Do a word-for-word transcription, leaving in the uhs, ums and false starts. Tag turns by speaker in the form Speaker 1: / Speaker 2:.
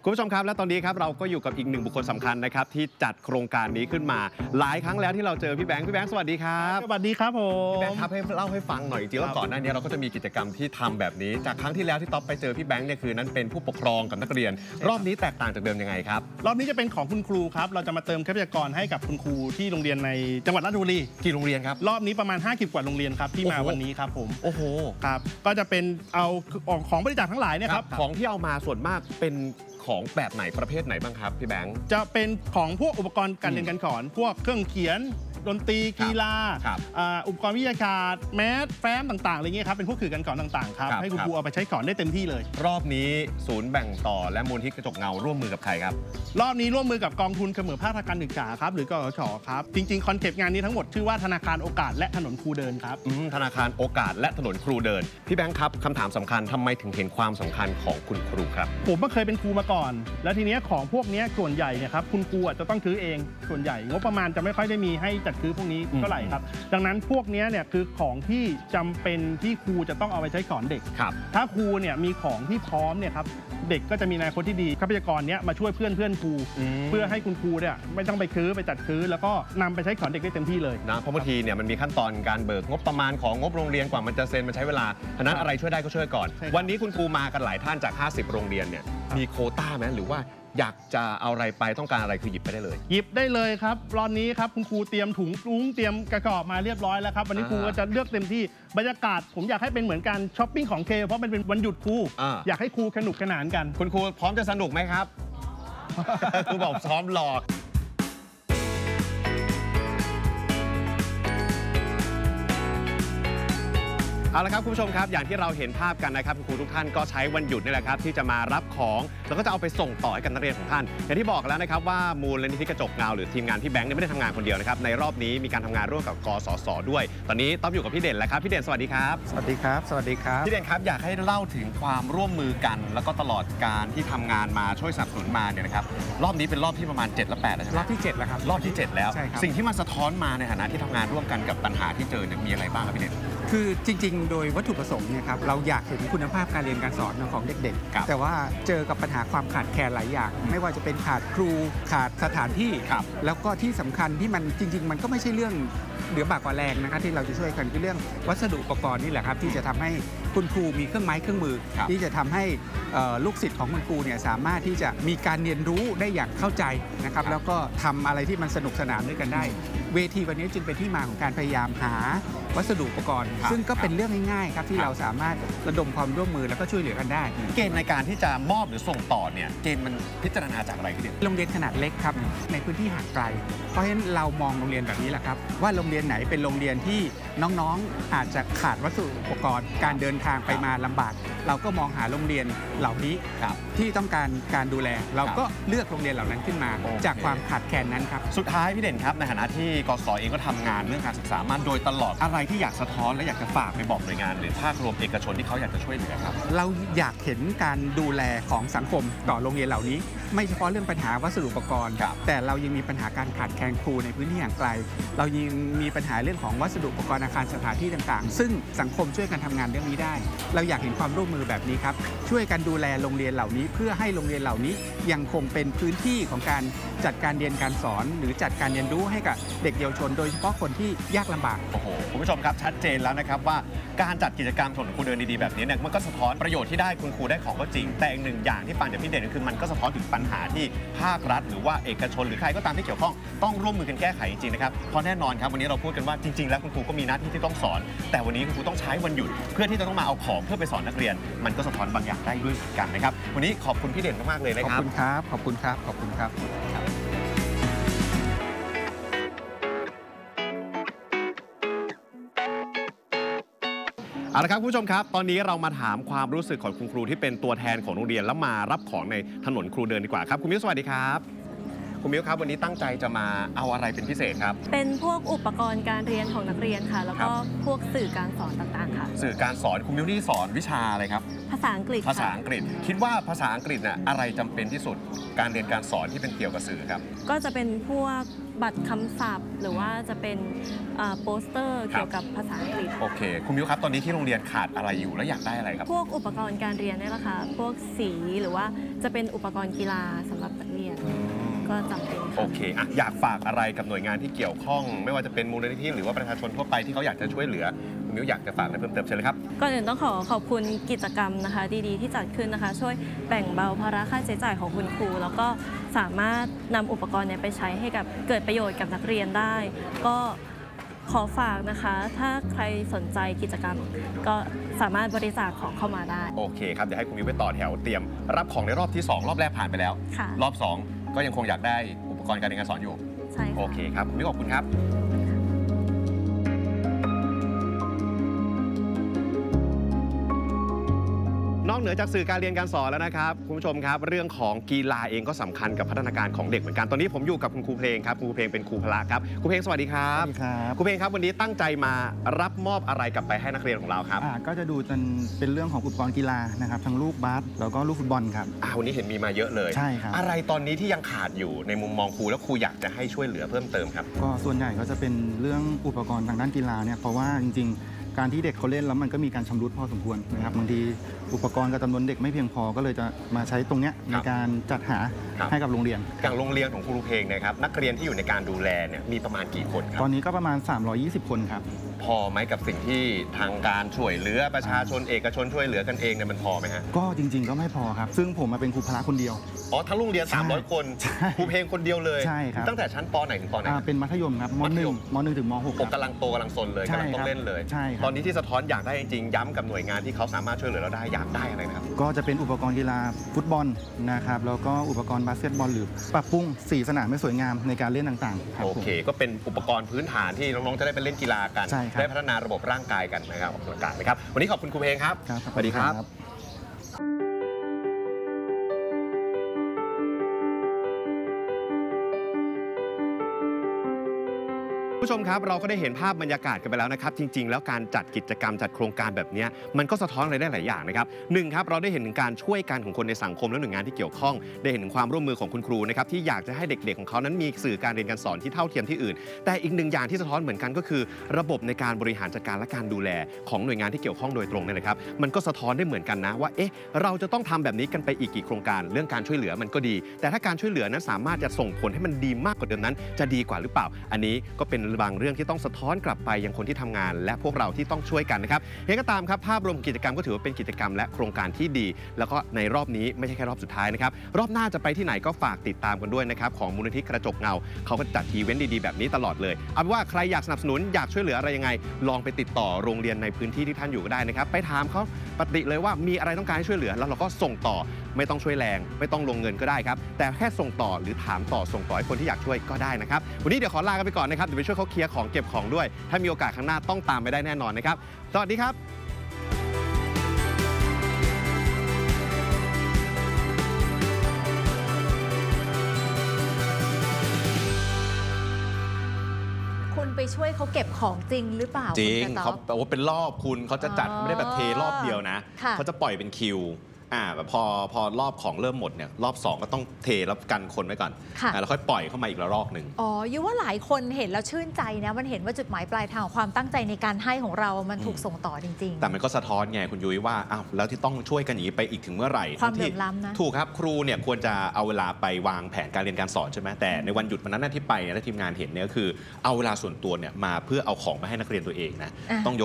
Speaker 1: คุณผู้ชมครับและตอนนี้ครับเราก็อยู่กับอีกหนึ่งบุคคลสำคัญนะครับที่จัดโครงการนี้ขึ้นมาหลายครั้งแล้วที่เราเจอพี่แบงค์พี่แบงค์สวัสดีครับ
Speaker 2: สวัสดีครับผม
Speaker 1: พี่แบงค์ครับให้เล่าให้ฟังหน่อยจริงๆแล้วก่อนหน้านี้เราก็จะมีกิจกรรมที่ทำแบบนี้จากครั้งที่แล้วที่ต๊อบไปเจอพี่แบงค์เนี่ยคือนั้นเป็นผู้ปกครองกับนักเรียนรอบนี้แตกต่างจากเดิมยังไงครับ
Speaker 2: รอบนี้จะเป็นของคุณครูครับเราจะมาเติมทรัพยากรให้กับคุณครูที่โรงเรียนในจังหวัดราชบุรี
Speaker 1: กี่โรงเรียนครับ
Speaker 2: รอบนี้ประมาณห้าสิบกว่าโรงเรียนครับที่มาวันนี้ครับผม
Speaker 1: โอ้โห
Speaker 2: ครับก็จะเป็นเอาของบริจาคทั้งหลายเนี่ยครับ
Speaker 1: ของที่เอามาส่วนมากเป็นของแบบไหนประเภทไหนบ้างครับพี่แบงค์
Speaker 2: จะเป็นของพวกอุปกรณ์การเรียนการสอนพวกเครื่องเขียนดนตรีกีฬาอุปกรณ์วิทยาศาสตร์แมสแฟ้มต่างๆอะไรเงี้ยครับเป็นพวกสื่อการสอนต่างๆครับให้คุณครูเอาไปใช้สอนได้เต็มที่เลย
Speaker 1: รอบนี้ศูนย์แบ่งต่อและมูลที่กระจกเงาร่วมมือกับใครครับ
Speaker 2: รอบนี้ร่วมมือกับกองทุนเสมอภาคทางการศึกษาครับหรือกสชครับจริงๆคอนเซปต์งานนี้ทั้งหมดชื่อว่าธนาคารโอกาสและถนนครูเดินครับ
Speaker 1: ธนาคารโอกาสและถนนครูเดินพี่แบงค์ครับคำถามสำคัญทำไมถึงเห็นความสำคัญของคุณครูครับ
Speaker 2: ผมก็เคยเป็นครูมาก่อนแล้วทีนี้ของพวกนี้ส่วนใหญ่เนี่ยครับคุณครูจะต้องซื้อเองส่วนใหญ่งบประมาณจะไม่ค่อยได้มีให้จัดซื้อพวกนี้เท่าไหร่ครับดังนั้นพวกนี้เนี่ยคือของที่จำเป็นที่ครูจะต้องเอาไปใช้สอนเด็กถ้าครูเนี่ยมีของที่พร้อมเนี่ยครับเด็กก็จะมีอนาคตที่ดีทรัพยากรเนี้ยมาช่วยเพื่อนเพื่อนครูเพื่อให้คุณครูเนี่ยไม่ต้องไปซื้อไปจัดซื้อแล้วก็นำไปใช้สอนเด็กได้เต็มที่เลย
Speaker 1: นะเพราะบางทีเนี่ยมันมีขั้นตอนการเบิกงบประมาณของงบโรงเรียนกว่ามันจะเซ็นมันใช้เวลาฉะนั้นอะไรช่วยได้ก็ช่วยก่อนวันนี้คุณครูมากันหลายท่านจากห้าสิบโรงเรียนเนี่ยมีโควต้าไหมหรือว่าอยากจะเอาอะไรไปต้องการอะไรคือหยิบไปได้เลย
Speaker 2: หยิบได้เลยครับรอบนี้ครับคุณครูเตรียมถุงรุ้งเตรียมกระสอบมาเรียบร้อยแล้วครับวันนี้ครูก็จะเลือกเต็มที่บรรยากาศผมอยากให้เป็นเหมือนการช้อปปิ้งของเคเพราะมันเป็นวันหยุดครูอยากให้ครูสนุกสนานกัน
Speaker 1: คุณครูพร้อมจะสนุกไหมครับครูบอกพร้อมหลอกเอาละครับคุณผู้ชมครับอย่างที่เราเห็นภาพกันนะครับคุณครูทุกท่านก็ใช้วันหยุดนี่แหละครับที่จะมารับของแล้วก็จะเอาไปส่งต่อให้กับนักเรียนของท่านอย่างที่บอกแล้วนะครับว่ามูลนิธิกระจกเงาหรือทีมงานพี่แบงค์ไม่ได้ทำงานคนเดียวนะครับในรอบนี้มีการทำงานร่วมกับกสศด้วยตอนนี้ต๊อบอยู่กับพี่เด่นแล้วครับพี่เด่นสวัสดีครับ
Speaker 3: สวัสดีครับสวัสดีครับ
Speaker 1: พี่เด่นครับอยากให้เล่าถึงความร่วมมือกันแล้วก็ตลอดการที่ทำงานมาช่วยสนับสนุนมาเนี่ยนะครับรอบนี้เป็นรอบที่ประมาณเจ็ดและแปดแล้วใช่ไหม
Speaker 3: รอบที่เจ็ดแล้วครับ
Speaker 1: รอบที่เจ็ดแล้วสิ่งที่มันสะท้อนมาในฐานะที่ทำงานร่วมกันกับปัญหาที่เจอเนี่ยมีอะไรบ้างครับพี่เด่น
Speaker 3: คือจริงๆโดยวัตถุประสงค์เนี่ยครับเราอยากเห็นคุณภาพการเรียนการสอนของเด็กๆแต่ว่าเจอกับปัญหาความขาดแคลนหลายอย่างไม่ว่าจะเป็นขาดครูขาดสถานที่แล้วก็ที่สำคัญที่มันจริงๆมันก็ไม่ใช่เรื่องเหลือบากกว่าแรงนะครับที่เราจะช่วยกันคือเรื่องวัสดุอุปกรณ์นี่แหละครับที่จะทำให้คุณครูมีเครื่องไม้เครื่องมือที่จะทำให้ลูกศิษย์ของคุณครูเนี่ยสามารถที่จะมีการเรียนรู้ได้อย่างเข้าใจนะครับแล้วก็ทำอะไรที่มันสนุกสนานด้วยกันได้เวทีวันนี้จึงเป็นที่มาของการพยายามหาวัสดุอุปกรณ์ซึ่งก็เป็นเรื่องง่ายๆครับที่เราสามารถระดมความร่วมมือแล้วก็ช่วยเหลือกันได้
Speaker 1: เกณฑ์ในการที่จะมอบหรือส่งต่อเนี่ยเกณฑ์มันพิจารณาจากอะไรพี่เด่น
Speaker 3: โรงเรียนขนาดเล็กครับในพื้นที่ห่างไกลเพราะฉะนั้นเรามองโรงเรียนแบบนี้แหละครับว่าโรงเรียนไหนเป็นโรงเรียนที่น้องๆอาจจะขาดวัสดุอุปกรณ์การเดินทางไปมาลำบากเราก็มองหาโรงเรียนเหล่านี้ที่ต้องการการดูแลเราก็เลือกโรงเรียนเหล่านั้นขึ้นมาจากความขาดแคลนนั้นครับ
Speaker 1: สุดท้ายพี่เด่นครับในฐานะที่กสเองก็ทำงานเรื่องการศึกษามาโดยตลอดอะไรที่อยากสะท้อนและอยากจะฝากไปบอกหน่วยงานหรือภาครวมเอกชนที่เขาอยากจะช่วยเหลือครับ
Speaker 3: เราอยากเห็นการดูแลของสังคมต่อโรงเรียนเหล่านี้ไม่เฉพาะเรื่องปัญหาวัสดุอุปกรณ์แต่เรายังมีปัญหาการขาดแคลนครูในพื้นที่ห่างไกลเรายังมีปัญหาเรื่องของวัสดุอุปกรณ์อาคารสถานที่ต่างๆซึ่งสังคมช่วยกันทำงานเรื่องนี้ได้เราอยากเห็นความร่วมมือแบบนี้ครับช่วยกันดูแลโรงเรียนเหล่านี้เพื่อให้โรงเรียนเหล่านี้ยังคงเป็นพื้นที่ของการจัดการเรียนการสอนหรือจัดการเรียนรู้ให้กับเด็กเยาวชนโดยเฉพาะคนที่ยากลำบาก
Speaker 1: โอ้โหคุณผู้ชมครับชัดเจนแล้วนะครับว่าการจัดกิจกรรมถนนครูเดินดีๆแบบนี้เนี่ยมันก็สะท้อนประโยชน์ที่ได้คุณครูได้ของก็จริงแต่อีกหนึ่งอย่างที่ฟังจากพี่เด่นก็คือมันก็สะท้อนถึงปัญหาที่ภาครัฐหรือว่าเอกชนหรือใครก็ตามที่เกี่ยวข้องต้องร่วมมือกันแก้ไขจริงๆนะครับเพราะแน่นอนครับวันนี้เราพูดกันว่าจริงๆแล้วคุณครูก็มีหน้าที่ที่ต้องสอนแต่วันนี้คุณครูต้องใช้วันหยุดเพื่อที่จะต้องมาเอาของเพื่อไปสอนนักเรียนมันก็สะท้อนบางอย่างได้ด้วยเหมือนกันนะครับวันนี้ขอบคุณพี่เด่นมากๆเลยนะครับ
Speaker 3: ขอบคุณครับขอบคุณครับขอบคุณครับ
Speaker 1: เอาละครับคุณผู้ชมครับตอนนี้เรามาถามความรู้สึกของคุณครูที่เป็นตัวแทนของโรงเรียนแล้วมารับของในถนนครูเดินดีกว่าครับคุณมิ้วสวัสดีครับคุณมิ้วครับวันนี้ตั้งใจจะมาเอาอะไรเป็นพิเศษครับ
Speaker 4: เป็นพวกอุปกรณ์การเรียนของนักเรียนค่ะแล้วก็พวกสื่อการสอนต่างๆค่ะ
Speaker 1: สื่อการสอนคุณมิ้วนี่สอนวิชาอะไรครับ
Speaker 4: ภาษาอังกฤษ
Speaker 1: ภาษาอังกฤษคิดว่าภาษาอังกฤษน่ะอะไรจำเป็นที่สุดการเรียนการสอนที่เป็นเกี่ยวกับสื่อครับ
Speaker 4: ก็จะเป็นพวกบัตรคำศัพท์ หรือว่าจะเป็นโปสเตอร์เกี่ยวกับภาษาอังกฤษ
Speaker 1: โอเคคุณมิวครับตอนนี้ที่โรงเรียนขาดอะไรอยู่และอยากได้อะไรครับ
Speaker 4: พวกอุปกรณ์การเรียนนี่แหละค่ะพวกสีหรือว่าจะเป็นอุปกรณ์กีฬาสำหรับนักเรียนก็จำเป็น
Speaker 1: โอเคอ่ะอยากฝากอะไรกับหน่วยงานที่เกี่ยวข้องไม่ว่าจะเป็นมูลนิธิหรือว่าประชาชนทั่วไปที่เขาอยากจะช่วยเหลือคุณมิวอยากจะฝากอะไรเพิ่มเติมเชิญเลยครับ
Speaker 4: ก่อนอื่นต้องขอขอบคุณกิจกรรมนะคะดีๆที่จัดขึ้นนะคะช่วยแบ่งเบาภาระค่าใช้จ่ายของคุณครูแล้วก็สามารถนำอุปกรณ์ไปใช้ให้กับเกิดประโยชน์กับนักเรียนได้ก็ขอฝากนะคะถ้าใครสนใจกิจกรรมก็สามารถบริจาคของเข้ามาได้
Speaker 1: โอเคครับเดี๋ยวให้คุณมิวไปต่อแถวเตรียมรับของในรอบที่สองรอบแรกผ่านไปแล้วรอบสองก็ยังคงอยากได้อุปกรณ์การเรียนการสอนอยู่
Speaker 4: ใช่
Speaker 1: โอเคครับคุณมิวขอบคุณครับนอกเหนือจากสื่อการเรียนการสอนแล้วนะครับคุณผู้ชมครับเรื่องของกีฬาเองก็สำคัญกับพัฒนาการของเด็กเหมือนกันตอนนี้ผมอยู่กับคุณครูเพลงครับคุณครูเพลงเป็นครูพละครับครูเพลงสวัสดีครับ
Speaker 5: สวัสดีครับ
Speaker 1: ครูเพลงครับวันนี้ตั้งใจมารับมอบอะไรกลับไปให้นักเรียนของเราครับ
Speaker 5: ก็จะดูจนเป็นเรื่องของอุปกรณ์กีฬานะครับทั้งลูกบาสแล้วก็ลูกฟุตบอลครับ
Speaker 1: วันนี้เห็นมีมาเยอะเลย
Speaker 5: ใช่ครับ
Speaker 1: อะไรตอนนี้ที่ยังขาดอยู่ในมุมมองครูแล้วครูอยากจะให้ช่วยเหลือเพิ่มเติมครับ
Speaker 5: ก็ส่วนใหญ่ก็จะเป็นเรื่องอุปกรณ์ทางด้านกีฬาเนี่ยเพราะว่าจริงๆการที่เด็กเขาเล่นแล้วมันก็มีการชำรุดพอสมควรนะครับบางทีอุปกรณ์กับจำนวนเด็กไม่เพียงพอก็เลยจะมาใช้ตรงนี้ในการจัดหาให้กับโรงเรียน
Speaker 1: อย่างโรงเรียนของครูเพลงนะครับนักเรียนที่อยู่ในการดูแลเนี่ยมีประมาณกี่คนครับ
Speaker 5: ตอนนี้ก็ประมาณสามร้อยยี่สิบคนครับ
Speaker 1: พอไหมกับสิ่งที่ทางการช่วยเหลือประชาชนเอกชนช่วยเหลือกันเองเนี่ยมันพอไหมฮะ
Speaker 5: ก็จริงๆก็ไม่พอครับซึ่งผมมาเป็นครูพละคนเดียว
Speaker 1: อ๋อทั้งโรงเรียนสามร้อยคนครูเพลงคนเดียวเลย
Speaker 5: ใช่ครับ
Speaker 1: ตั้งแต่ชั้นป.ไหนถึงป.ไหน
Speaker 5: เป็นมัธยมครับม.หนึ่งม.หนึ่งถึงม.หก
Speaker 1: กำลังโตกำลังซนเลยกำลังต้องเล่นเลยตอนนี้ที่สะท้อนอยากได้จริงๆย้ำกับหน่วยงานที่เขาสามารถช่วยเหลือเราได้อยากได้อะไรนะครับ
Speaker 5: ก็จะเป็นอุปกรณ์กีฬาฟุตบอลนะครับแล้วก็อุปกรณ์บาสเกตบอลหรือปรับปรุงสีสนามให้สวยงามในการเล่นต่างๆ
Speaker 1: โอเคก็เป็นอุปกรณ์พื้นฐานที่น้องๆจะได้ไปเล่นกีฬากันได้พัฒนาระบบร่างกายกันนะครับออกกำลังกายนะครับวันนี้ขอบคุณครูเพลงครับ
Speaker 5: สวัสดีครับ
Speaker 1: ผู้ชมครับเราก็ได้เห็นภาพบรรยากาศกันไปแล้วนะครับจริงๆแล้วการจัดกิจกรรมจัดโครงการแบบนี้มันก็สะท้อนอะไรได้หลายอย่างนะครับหนึ่งครับเราได้เห็นถึงการช่วยกันของคนในสังคมและหน่วยงานที่เกี่ยวข้องได้เห็นถึงความร่วมมือของคุณครูนะครับที่อยากจะให้เด็กๆของเขานั้นมีสื่อการเรียนการสอนที่เท่าเทียมที่อื่นแต่อีกหนึ่งอย่างที่สะท้อนเหมือนกันก็คือระบบในการบริหารจัดการและการดูแลของหน่วยงานที่เกี่ยวข้องโดยตรงนี่แหละครับมันก็สะท้อนได้เหมือนกันนะว่าเอ๊ะเราจะต้องทำแบบนี้กันไปอีกกี่โครงการเรื่องการช่วยเหลือมันก็ดีแต่ถ้าการช่วยเหลือนั้นสามารถจะส่งผลให้มันดีมากกว่าเดิมนั้นจะดีกว่าหรือเปล่าอันนี้ก็เป็นบางเรื่องที่ต้องสะท้อนกลับไปยังคนที่ทำงานและพวกเราที่ต้องช่วยกันนะครับยังไงก็ตามครับภาพรวมกิจกรรมก็ถือว่าเป็นกิจกรรมและโครงการที่ดีแล้วก็ในรอบนี้ไม่ใช่แค่รอบสุดท้ายนะครับรอบหน้าจะไปที่ไหนก็ฝากติดตามกันด้วยนะครับของมูลนิธิกระจกเงาเขาก็จัดอีเวนต์ดีๆแบบนี้ตลอดเลยเอาเป็นว่าใครอยากสนับสนุนอยากช่วยเหลืออะไรยังไงลองไปติดต่อโรงเรียนในพื้นที่ที่ท่านอยู่ก็ได้นะครับไปถามเขาปฏิเลยว่ามีอะไรต้องการให้ช่วยเหลือแล้วเราก็ส่งต่อไม่ต้องช่วยแรงไม่ต้องลงเงินก็ได้ครับแต่แค่ส่งต่อหรือถามต่อส่งต่อให้คนที่อยากช่วยก็ได้นะครับวันนี้เดี๋ยวขอลากันไปก่อนนะครับเดี๋ยวไปช่วยเขาเคลียร์ของเก็บของด้วยถ้ามีโอกาสข้างหน้าต้องตามไปได้แน่นอนนะครับสวัสดีครับ
Speaker 6: คุณไปช่วยเขาเก็บของจริงหรือเปล่า
Speaker 1: จริงเขาแปลว่าเป็นรอบคุณเขาจะจัดไม่ได้แบบเทรอบเดียวนะเขาจะปล่อยเป็นคิวอ่าแบบพอพอรอบของเริ่มหมดเนี่ยรอบสองก็ต้องเทแล้วกันคนไว้ก่อนแล้วค่อยปล่อยเข้ามาอีกระลอกหนึ่ง
Speaker 6: อ๋อยูว่าหลายคนเห็นแล้วชื่นใจนะมันเห็นว่าจุดหมายปลายทางของความตั้งใจในการให้ของเรามันถูกส่งต่อจริงๆ
Speaker 1: แต่มันก็สะท้อนไงคุณยุ้ยว่าอ้าวแล้วที่ต้องช่วยกันอย่างนี้ไปอีกถึงเมื่อไหร่
Speaker 6: ความเหลื่อมล้ำนะ
Speaker 1: ถูกครับครูเนี่ยควรจะเอาเวลาไปวางแผนการเรียนการสอนใช่ไหมแต่ในวันหยุดวันนั้นที่ไปเนี่ยทีมงานเห็นเนี่ยก็คือเอาเวลาส่วนตัวเนี่ยมาเพื่อเอาของมาให้นักเรียนตัวเองนะต้อง